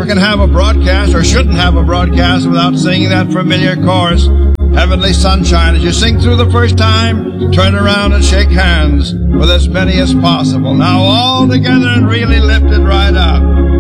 never can have a broadcast, or shouldn't have a broadcast, without singing that familiar chorus, Heavenly Sunshine. As you sing through the first time, turn around and shake hands with as many as possible. Now all together and really lift it right up.